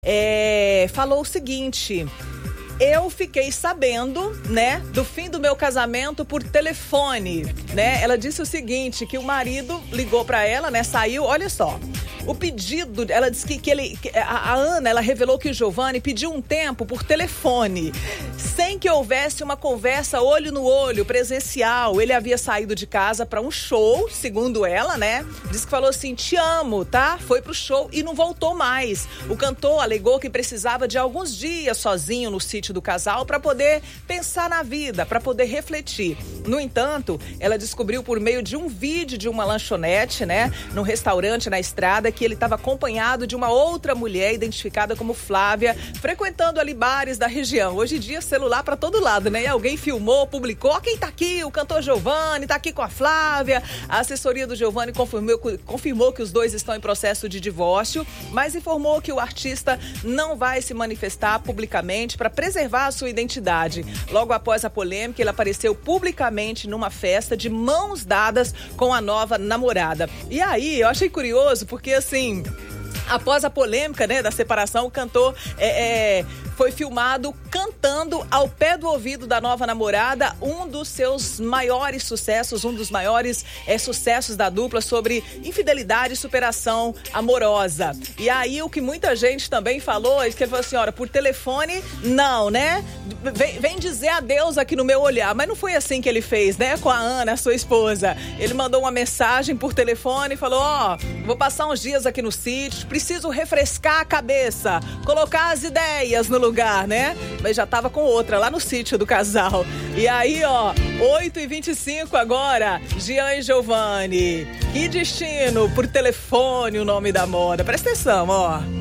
falou o seguinte: eu fiquei sabendo, né, do fim do meu casamento por telefone, né? Ela disse o seguinte, que o marido ligou pra ela, né, saiu, olha só. O pedido, ela disse a Ana, ela revelou que o Giovanni pediu um tempo por telefone, sem que houvesse uma conversa olho no olho, presencial. Ele havia saído de casa para um show, segundo ela, né? Diz que falou assim, te amo, tá? Foi pro show e não voltou mais. O cantor alegou que precisava de alguns dias sozinho no sítio do casal para poder pensar na vida, para poder refletir. No entanto, ela descobriu por meio de um vídeo de uma lanchonete, né? Num restaurante na estrada, que ele estava acompanhado de uma outra mulher identificada como Flávia, frequentando ali bares da região. Hoje em dia, celular para todo lado, né? E alguém filmou, publicou, quem tá aqui? O cantor Giovanni, tá aqui com a Flávia. A assessoria do Giovanni confirmou que os dois estão em processo de divórcio, mas informou que o artista não vai se manifestar publicamente para preservar a sua identidade. Logo após a polêmica, ele apareceu publicamente numa festa de mãos dadas com a nova namorada. E aí, eu achei curioso, porque assim, após a polêmica, né, da separação, o cantor foi filmado cantando ao pé do ouvido da nova namorada um dos seus maiores sucessos, um dos maiores sucessos da dupla sobre infidelidade e superação amorosa. E aí o que muita gente também falou, é que ele falou assim, olha, por telefone não, né? Vem dizer adeus aqui no meu olhar. Mas não foi assim que ele fez, né? Com a Ana, a sua esposa. Ele mandou uma mensagem por telefone e falou, vou passar uns dias aqui no sítio, preciso refrescar a cabeça, colocar as ideias no lugar, né? Mas já tava com outra lá no sítio do casal. E aí, 8h25 agora, Gian e Giovanni. Que destino, por telefone o nome da moda. Presta atenção,